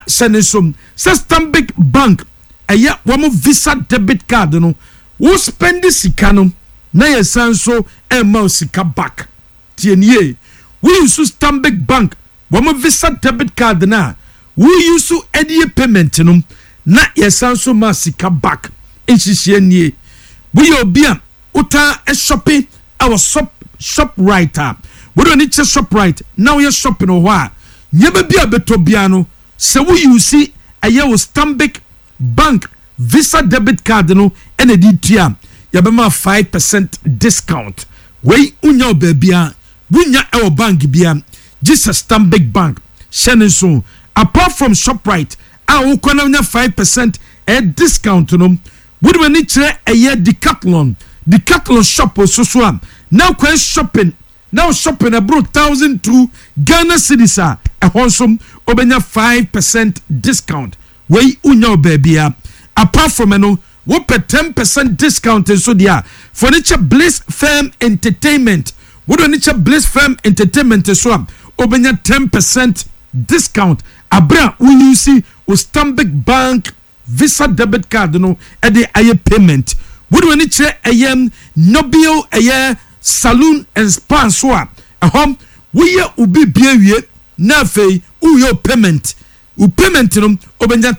senesom system big bank aya wo visa debit card no wo spend sika no na yesanso ema sika back tienie we use Stanbic Bank wo visa debit card na we use any payment no na yesanso ma sika back enhihie nie we obia uta a shopping our shop writer we don't need to shop right now you're shopping o wa nyebe bia beto bia no se we use aye wo Stanbic Bank visa debit card no ene di tia yabema 5% discount we unya obabia bunya e bank bia Jesus Stanbic Bank shenenso apart from ShopRite a wo kona nya 5% a discount no would we need to a year Decathlon shop so am now quite shopping now shopping abroad 1,002 Ghana cedis a honsom obenya 5% discount we unya obabia apart from no we pay 10% discount so dia furniture Bliss Firm Entertainment we don't need to Bliss Firm Entertainment so am obenya 10% discount abra we use o Stanbic Bank visa debit card no e dey aye payment we do any che ayem Nobile aye saloon and spa so a hom we ye ubi biewie na fei uyo payment u payment no obenya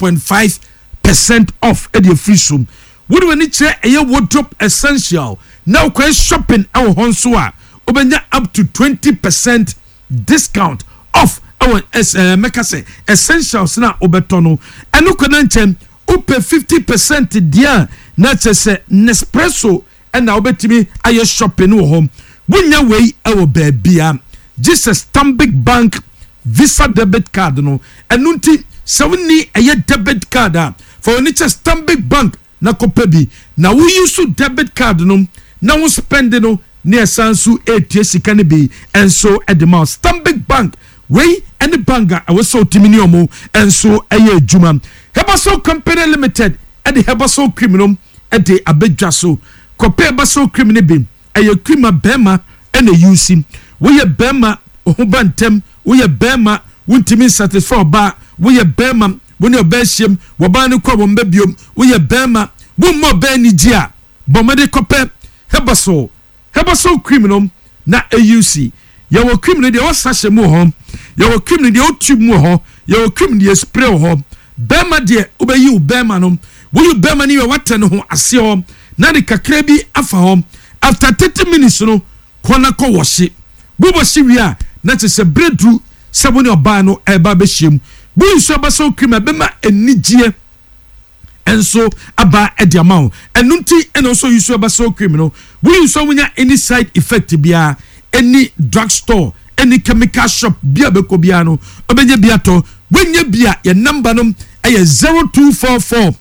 12.5% off e dey free room we do any che aye wardrobe essential now quite shopping our hon so a obenya up to 20% discount off our make say essentials na obetono enu kona nchem upe 50% dia na chese Nespresso na obetimi aye shopping wo home bunya wei ewo baabia Jesus Stanbic Bank visa debit card no enu nti sewni aye debit card for oni che Stanbic Bank na kopabi na we use debit card no na we spend no near sansu etie sika ne bi enso edema Stanbic Bank we any banga I was so timiniomo and so aye juma Hebaso Company Limited at the Hebaso Criminal at the Abedjaso Kope Baso Criminal Bim aye crima bema and a UC we a bema ohubantem we a bema wintimi satisfy ba we a bema when your beshim wabani kwa wombebium we a bema mo beni dia bomade kope Hebaso Criminal na AUC yawo criminal de wasashe mu ho yawo criminal de otube mu ho yawo criminal de spray ho bema de obeyi u bema no wo bema ni wate no ho ase ho na de kakra bi afa ho after 30 minutes no kona ko wohye bo shi wi a na se breadru sebo ne oba no eba be hiem bo nso ba so criminal bema enigye enso aba ediamao enunti eno so yusu aba so criminal bo nso wunya any side effect bia any drugstore any chemical shop bia beko bia no obenye bia to wenye bia your number no eye 0244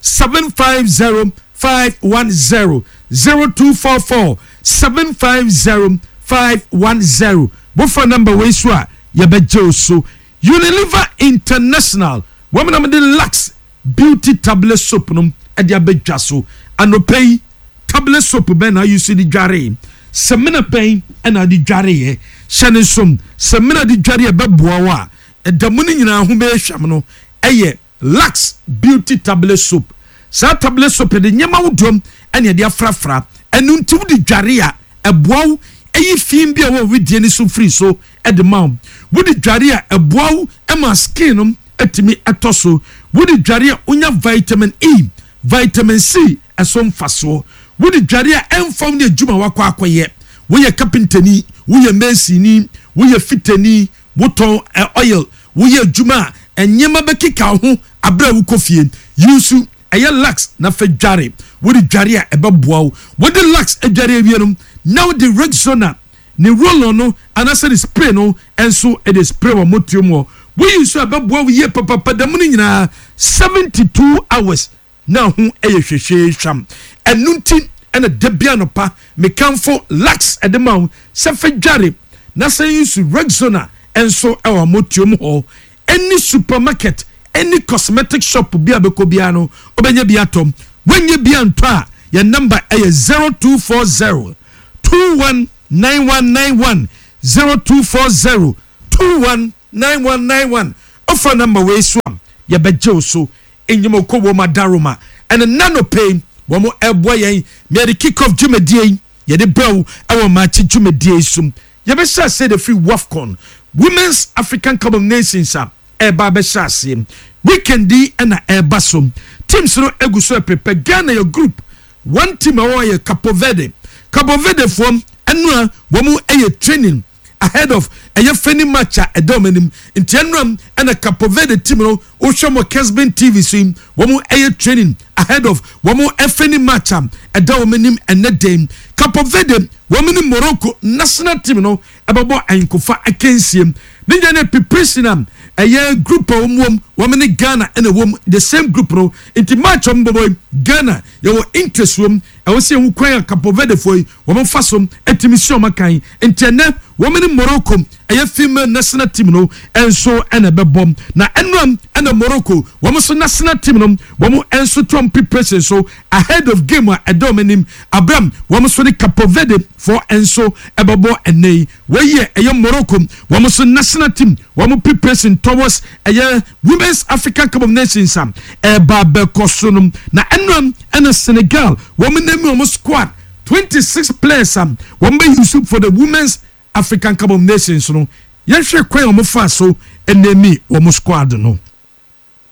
750 510 0244 750 510 bo phone number we so a ye beje so Unilever International woman am the Lux beauty tablet soap no e dia bedwa so anopei tablet soap ben na you see the dware semina pen na di dware shenesom semina di dware be boawa edamuni nyina ho be hwam no eye Lux beauty tablet soap sa tablet soap de nyama wodom ene de afrafra enu nti wodi dware a eboaw eyi fim bia wo widie ni so free so edemam wodi dware a eboaw ema skin no etimi etoso wodi dware a unya vitamin E vitamin C esom faso wodi dware a enfam ne adwuma wakwa akoye wo ye carpentani wo ye masoni wo ye fitani woton oil wo ye adwuma enyema bekika ho abra wo kofie yusu eye Lux na fa dware wodi dware a ebeboawo wodi Lux edware awienum now the Rexona ni roll no anasa the spray no enso e the spray wa motium wo we use ebeboawo ye papa damuni nyina 72 hours na ho eye hwehwe hwam enunti ena debia no pa mekanfo Lux edema se fa dware na se use Rexona enso e wa motium ho any supermarket any cosmetic shop bia beko bia no obenya bia tom wenye bia nto a your number is 0240 219191 0240 219191 offer number we so yɛbɛgye so enyimoko wo madaroma and nano pay wɔn ɛboa yɛn yɛde kick off dwumadie yɛde brɛw ɛwɔ maakye dwumadie sum yɛbɛhyɛ ase de free WAFCON Women's African Cup of Nations a ɛba bɛhyɛ ase weekend yi ɛna ɛba so teams no egu so prepare Ghana your group one team ɛwɔ yɛ Cape Verde fom ɛnua wɔn ɛyɛ training ahead of ɛyɛ fani match a ɛdɔm nti ɛnura ɛna Cape Verde team no ohwɛ mo Kesben TV so wɔn ɛyɛ training ahead of wɔn ɛfani match a ɛdɔm anim ɛnɛ dɛm Cape Verde wɔn ni Morocco national team no ɛbɛbɔ ayinkofa akɛnsiem ne nyɛ ne preparation ɛyɛ group a wɔn ni Ghana ɛna wɔn the same group no nti match wɔn bɔbɔ Ghana yɛwɔ interest wɔm ɛwɔ sɛ ɛho kwan a Cape Verde fo yi wɔn fa so ɛtumi si wɔn akan nti ɛnɛ wɔn ni Morocco ɛyɛ female national team no ɛnso ɛna ɛbɛbɔ na ɛnum ɛna Morocco wɔn so national team no wɔn ɛnso tɔn preparation so ahead of game a ɛdɔm anim Abraham wɔn so ne Cape Verde for ɛnso ɛbɛbɔ ɛnɛ yi wɔyɛ ɛyɛ Morocco wɔn so national team wɔn preparation towards ɛyɛ Women's African Cup of Nations ɛba bɛkɔ so no na ɛnum ɛna Senegal wɔn name wɔn squad 26 players wɔn bɛ use for the Women's African Cup of Nations no yɛhwɛ kwan wɔn fa so ɛnɛmi wɔn squad no.